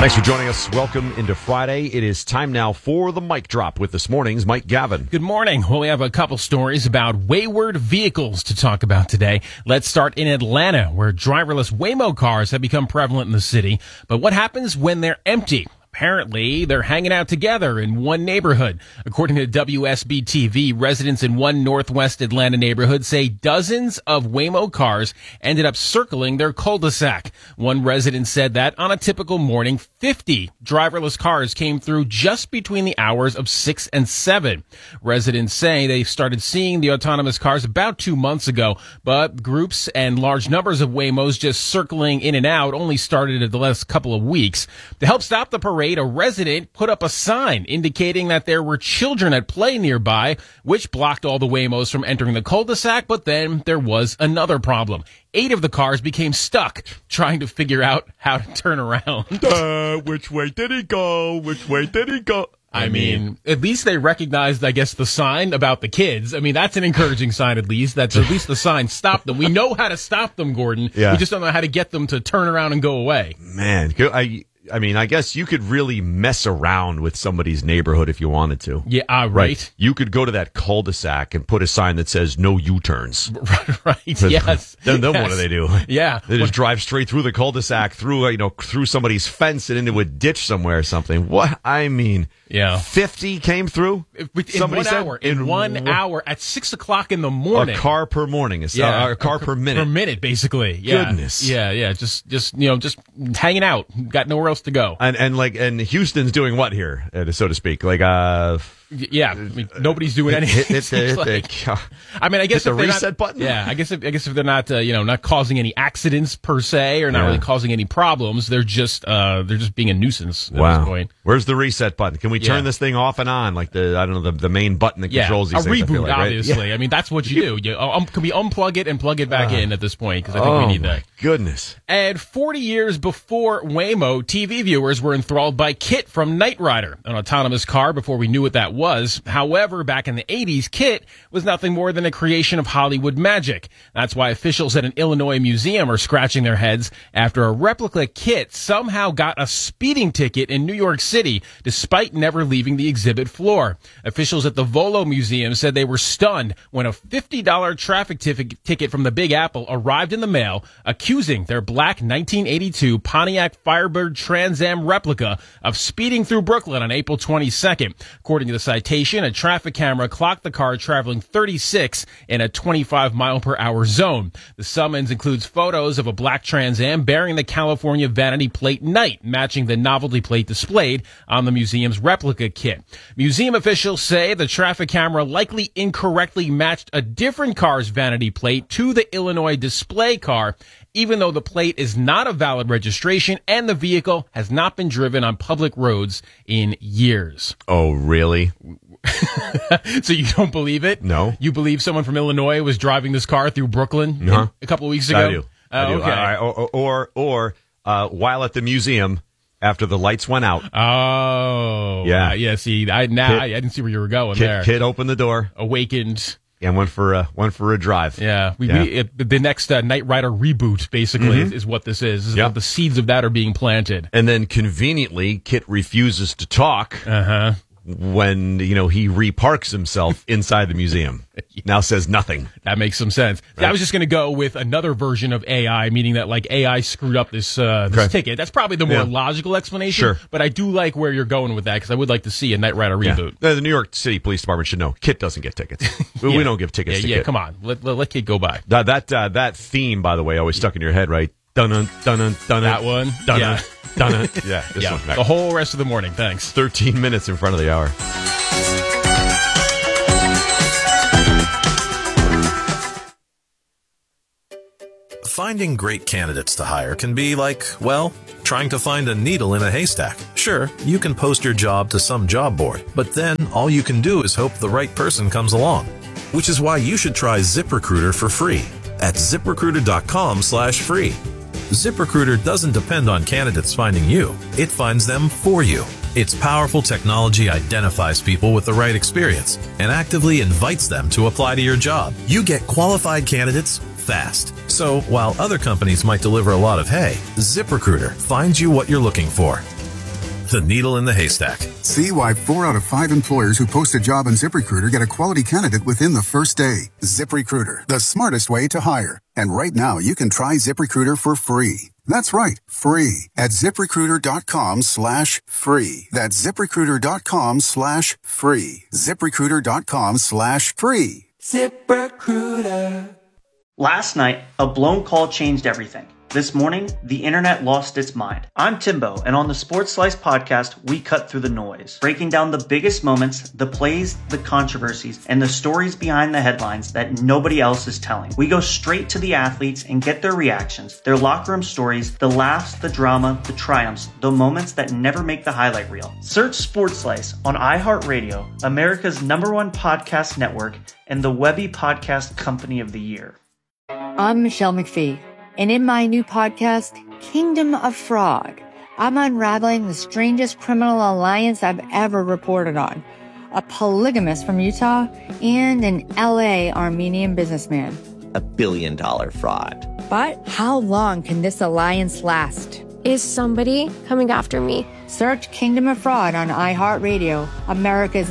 Thanks for joining us. Welcome into Friday. It is time now for the Mic Drop with this morning's Mike Gavin. Good morning. Well, we have a couple stories about wayward vehicles to talk about today. Let's start in Atlanta, where driverless Waymo cars have become prevalent in the city. But what happens when they're empty? Apparently, they're hanging out together in one neighborhood. According to WSB-TV, residents in one northwest Atlanta neighborhood say dozens of Waymo cars ended up circling their cul-de-sac. One resident said that on a typical morning, 50 driverless cars came through just between the hours of 6 and 7. Residents say they started seeing the autonomous cars about 2 months ago, but groups and large numbers of Waymos just circling in and out only started in the last couple of weeks. To help stop the parade, a resident put up a sign indicating that there were children at play nearby, which blocked all the Waymos from entering the cul-de-sac, but then there was another problem. 8 of the cars became stuck trying to figure out how to turn around. Which way did he go? Which way did he go? I mean, at least they recognized, I guess, the sign about the kids. I mean, that's an encouraging sign, at least. That's at least the sign stopped them. We know how to stop them, Gordon. Yeah. We just don't know how to get them to turn around and go away. Man, I mean, I guess you could really mess around with somebody's neighborhood if you wanted to. Yeah, right. You could go to that cul-de-sac and put a sign that says no U-turns. Right, yes. Then yes. What do they do? Yeah. They just drive straight through the cul-de-sac, through somebody's fence and into a ditch somewhere or something. What? I mean, yeah. 50 came through? In 1 hour. In 1 hour at 6 o'clock in the morning. A car per morning. A car per minute. Per minute, basically. Yeah. Goodness. Yeah. Just hanging out. Got nowhere else to go. And Houston's doing what here, so to speak? Yeah, I mean, nobody's doing anything. I mean, I guess hit the reset button. Yeah, I guess if they're not, not causing any accidents per se, or not really causing any problems, they're just being a nuisance at this point. Where's the reset button? Can we turn this thing off and on, like the main button that controls these things? A reboot, right? obviously. Yeah. I mean, that's what you do. Can we unplug it and plug it back in at this point? Because I think we need that. Goodness. And 40 years before Waymo, TV viewers were enthralled by KITT from Knight Rider, an autonomous car before we knew what that was. However, back in the 80s, KITT was nothing more than a creation of Hollywood magic. That's why officials at an Illinois museum are scratching their heads after a replica KITT somehow got a speeding ticket in New York City, despite never leaving the exhibit floor. Officials at the Volo Museum said they were stunned when a $50 traffic ticket from the Big Apple arrived in the mail, accusing their black 1982 Pontiac Firebird Trans Am replica of speeding through Brooklyn on April 22nd. According to the citation, a traffic camera clocked the car traveling 36 in a 25-mile-per-hour zone. The summons includes photos of a black Trans Am bearing the California vanity plate Knight, matching the novelty plate displayed on the museum's replica KITT. Museum officials say the traffic camera likely incorrectly matched a different car's vanity plate to the Illinois display car, even though the plate is not a valid registration and the vehicle has not been driven on public roads in years. Oh, really? So you don't believe it? No. You believe someone from Illinois was driving this car through Brooklyn a couple of weeks ago? I do. Okay. Or while at the museum after the lights went out. Oh. Yeah, see, I didn't see where you were going there. Kid opened the door. Awakened. And went for a drive. Yeah, the next Knight Rider reboot basically is what this is. The seeds of that are being planted. And then conveniently, KITT refuses to talk when he reparks himself inside the museum. Now says nothing. That makes some sense. Right. I was just going to go with another version of AI, meaning that AI screwed up this ticket. That's probably the more logical explanation. Sure. But I do like where you're going with that because I would like to see a Knight Rider reboot. The New York City Police Department should know KITT doesn't get tickets. We don't give tickets to KITT. Come on, let KITT go by. That theme, by the way, always stuck in your head, right? Dun-dun, dun-dun, dun-dun. That one? Dun-dun, dun-dun. Yeah, this one. The whole rest of the morning, thanks. 13 minutes in front of the hour. Finding great candidates to hire can be like, trying to find a needle in a haystack. Sure, you can post your job to some job board, but then all you can do is hope the right person comes along. Which is why you should try ZipRecruiter for free at ZipRecruiter.com/free. ZipRecruiter doesn't depend on candidates finding you. It finds them for you. Its powerful technology identifies people with the right experience and actively invites them to apply to your job. You get qualified candidates fast. So while other companies might deliver a lot of hay, ZipRecruiter finds you what you're looking for. the needle in the haystack. See why 4 out of 5 employers who post a job on ZipRecruiter get a quality candidate within the first day. ZipRecruiter, the smartest way to hire. And right now, you can try ZipRecruiter for free. That's right, free at ZipRecruiter.com/free. That's ZipRecruiter.com/free. ZipRecruiter.com/free. ZipRecruiter. Last night, a blown call changed everything. This morning, the internet lost its mind. I'm Timbo, and on the Sports Slice podcast, we cut through the noise, breaking down the biggest moments, the plays, the controversies, and the stories behind the headlines that nobody else is telling. We go straight to the athletes and get their reactions, their locker room stories, the laughs, the drama, the triumphs, the moments that never make the highlight reel. Search Sports Slice on iHeartRadio, America's #1 podcast network, and the Webby Podcast Company of the Year. I'm Michelle McPhee. And in my new podcast, Kingdom of Fraud, I'm unraveling the strangest criminal alliance I've ever reported on. A polygamist from Utah and an LA Armenian businessman. $1 billion fraud. But how long can this alliance last? Is somebody coming after me? Search Kingdom of Fraud on iHeartRadio, America's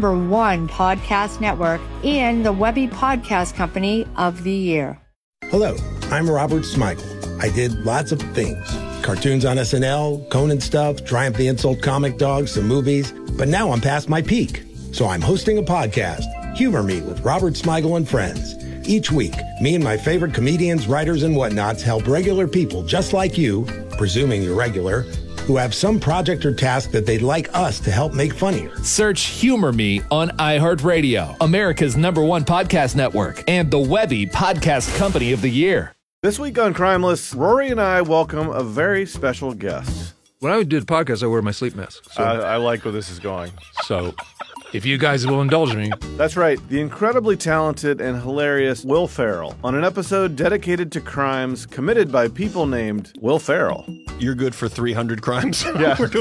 #1 podcast network, and the Webby Podcast Company of the Year. Hello, I'm Robert Smigel. I did lots of things. Cartoons on SNL, Conan stuff, Triumph the Insult Comic Dog, some movies. But now I'm past my peak. So I'm hosting a podcast, Humor Me with Robert Smigel and Friends. Each week, me and my favorite comedians, writers, and whatnots help regular people just like you, presuming you're regular, who have some project or task that they'd like us to help make funnier. Search Humor Me on iHeartRadio, America's #1 podcast network, and the Webby Podcast Company of the Year. This week on Crimeless, Rory and I welcome a very special guest. When I do the podcast, I wear my sleep mask. So. I like where this is going. So, if you guys will indulge me. That's right, the incredibly talented and hilarious Will Ferrell on an episode dedicated to crimes committed by people named Will Ferrell. You're good for 300 crimes? Yeah, we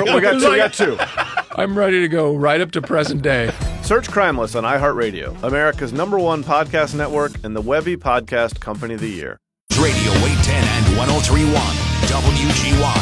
got 2. I'm ready to go right up to present day. Search Crimeless on iHeartRadio, America's #1 podcast network, and the Webby Podcast Company of the Year. Radio 810 and 103.1 WGY.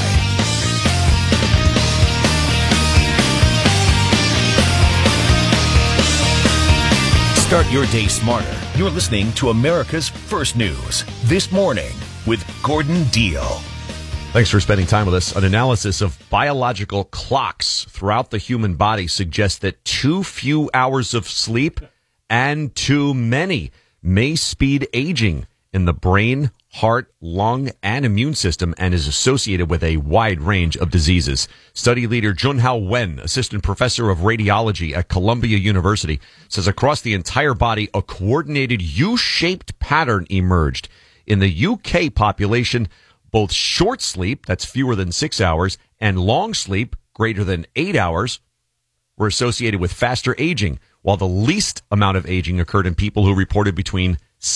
Start your day smarter. You're listening to America's First News This Morning with Gordon Deal. Thanks for spending time with us. An analysis of biological clocks throughout the human body suggests that too few hours of sleep and too many may speed aging in the brain, heart, lung, and immune system, and is associated with a wide range of diseases. Study leader Junhao Wen, assistant professor of radiology at Columbia University, says across the entire body, a coordinated U-shaped pattern emerged. In the UK population, both short sleep, that's fewer than 6 hours, and long sleep, greater than 8 hours, were associated with faster aging, while the least amount of aging occurred in people who reported between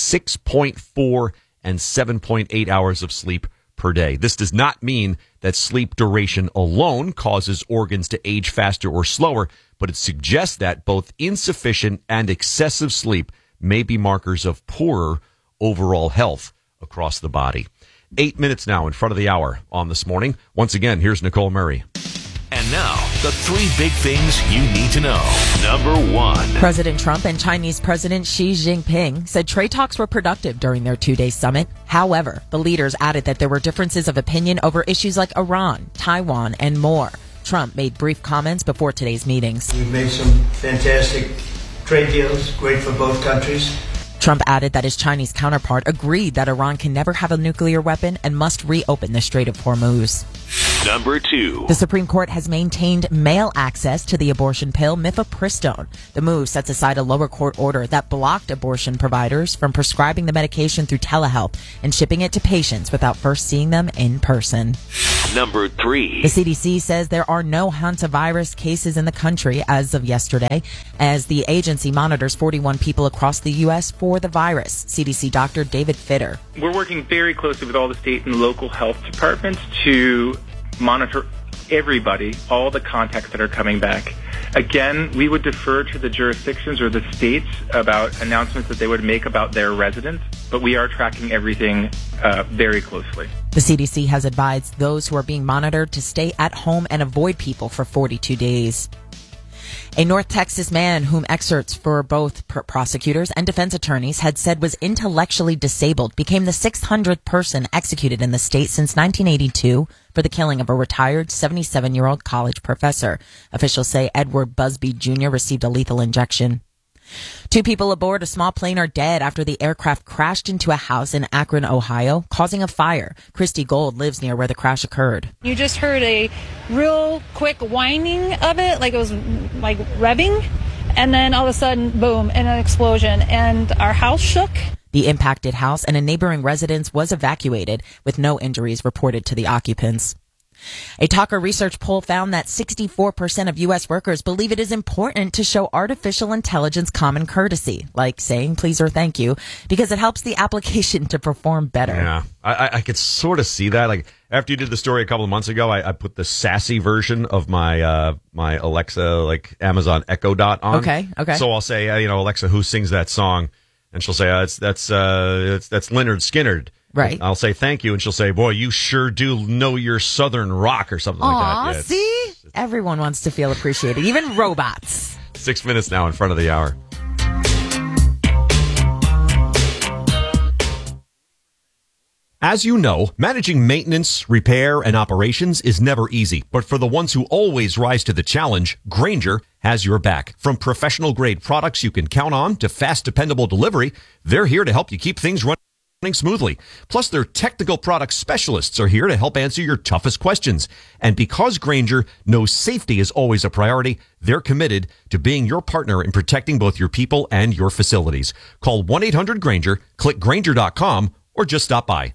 6.4 and 7.8 hours of sleep per day. This does not mean that sleep duration alone causes organs to age faster or slower, but it suggests that both insufficient and excessive sleep may be markers of poorer overall health across the body. 8 minutes now in front of the hour on This Morning. Once again, here's Nicole Murray. And now, the 3 big things you need to know. Number 1. President Trump and Chinese President Xi Jinping said trade talks were productive during their 2-day summit. However, the leaders added that there were differences of opinion over issues like Iran, Taiwan, and more. Trump made brief comments before today's meetings. We've made some fantastic trade deals, great for both countries. Trump added that his Chinese counterpart agreed that Iran can never have a nuclear weapon and must reopen the Strait of Hormuz. Number 2. The Supreme Court has maintained mail access to the abortion pill mifepristone. The move sets aside a lower court order that blocked abortion providers from prescribing the medication through telehealth and shipping it to patients without first seeing them in person. Number 3. The CDC says there are no hantavirus cases in the country as of yesterday, as the agency monitors 41 people across the U.S. for the virus. CDC Dr. David Fitter. We're working very closely with all the state and local health departments to monitor everybody, all the contacts that are coming back. Again, we would defer to the jurisdictions or the states about announcements that they would make about their residents. but we are tracking everything very closely. The CDC has advised those who are being monitored to stay at home and avoid people for 42 days. A North Texas man whom excerpts for both prosecutors and defense attorneys had said was intellectually disabled became the 600th person executed in the state since 1982 for the killing of a retired 77-year-old college professor. Officials say Edward Busby Jr. received a lethal injection. 2 people aboard a small plane are dead after the aircraft crashed into a house in Akron, Ohio, causing a fire. Christy Gold lives near where the crash occurred. You just heard a real quick whining of it, like it was like revving, and then all of a sudden, boom, and an explosion, and our house shook. The impacted house and a neighboring residence was evacuated, with no injuries reported to the occupants. A Talker research poll found that 64% of U.S. workers believe it is important to show artificial intelligence common courtesy, like saying please or thank you, because it helps the application to perform better. Yeah, I could sort of see that. Like after you did the story a couple of months ago, I put the sassy version of my my Alexa, like Amazon Echo Dot on. Okay. So I'll say, Alexa, who sings that song? And she'll say, that's Lynyrd Skynyrd. Right. I'll say thank you, and she'll say, boy, you sure do know your Southern rock or something like that. Yeah, see? Everyone wants to feel appreciated, even robots. 6 minutes now in front of the hour. As you know, managing maintenance, repair, and operations is never easy. But for the ones who always rise to the challenge, Grainger has your back. From professional-grade products you can count on to fast, dependable delivery, they're here to help you keep things running smoothly. Plus, their technical product specialists are here to help answer your toughest questions. And because Grainger knows safety is always a priority, they're committed to being your partner in protecting both your people and your facilities. Call 1-800-GRAINGER, click Grainger.com, or just stop by.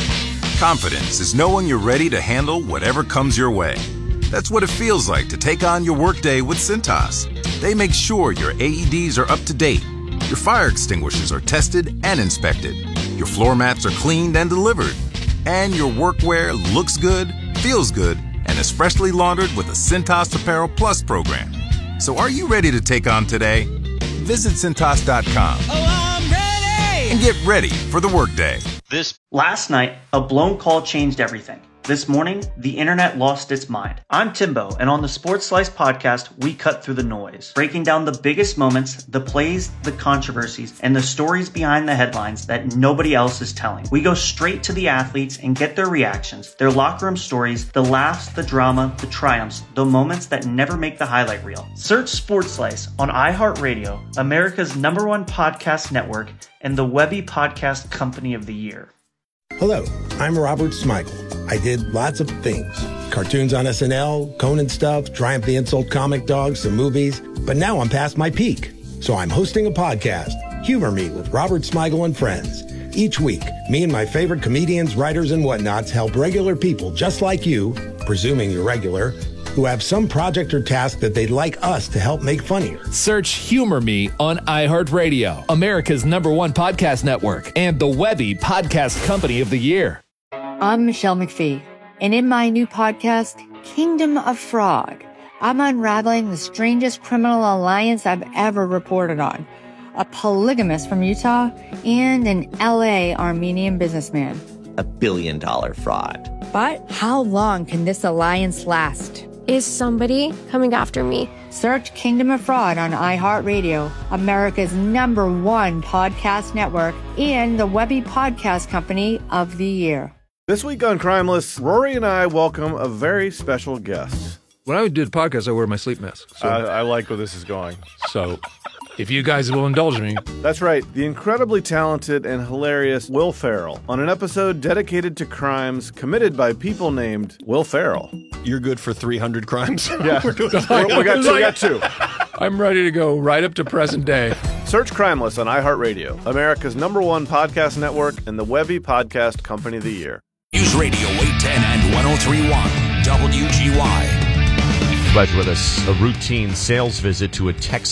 Confidence is knowing you're ready to handle whatever comes your way. That's what it feels like to take on your workday with Cintas. They make sure your AEDs are up to date, your fire extinguishers are tested and inspected, your floor mats are cleaned and delivered, and your workwear looks good, feels good, and is freshly laundered with the Cintas Apparel Plus program. So are you ready to take on today? Visit Cintas.com. I'm ready! And get ready for the workday. Last night, a blown call changed everything. This morning, the internet lost its mind. I'm Timbo, and on the Sports Slice podcast, we cut through the noise, breaking down the biggest moments, the plays, the controversies, and the stories behind the headlines that nobody else is telling. We go straight to the athletes and get their reactions, their locker room stories, the laughs, the drama, the triumphs, the moments that never make the highlight reel. Search Sports Slice on iHeartRadio, America's #1 podcast network, and the Webby Podcast Company of the Year. Hello, I'm Robert Smigel. I did lots of things. Cartoons on SNL, Conan stuff, Triumph the Insult Comic Dog, some movies. But now I'm past my peak. So I'm hosting a podcast, Humor Me with Robert Smigel and Friends. Each week, me and my favorite comedians, writers, and whatnots help regular people just like you, presuming you're regular, who have some project or task that they'd like us to help make funnier. Search Humor Me on iHeartRadio, America's #1 podcast network, and the Webby Podcast Company of the Year. I'm Michelle McPhee, and in my new podcast, Kingdom of Frog, I'm unraveling the strangest criminal alliance I've ever reported on. A polygamist from Utah and an LA Armenian businessman. $1 billion fraud. But how long can this alliance last? Is somebody coming after me? Search Kingdom of Fraud on iHeartRadio, America's #1 podcast network, and the Webby Podcast Company of the Year. This week on Crimeless, Rory and I welcome a very special guest. When I did podcasts, I wear my sleep mask. So. I like where this is going. So, if you guys will indulge me. That's right, the incredibly talented and hilarious Will Ferrell on an episode dedicated to crimes committed by people named Will Ferrell. You're good for 300 crimes? Yeah, we got two. I'm ready to go right up to present day. Search Crimeless on iHeartRadio, America's #1 podcast network, and the Webby Podcast Company of the Year. News Radio 810 and 103.1 WGY. Glad you're with us. A routine sales visit to a Texas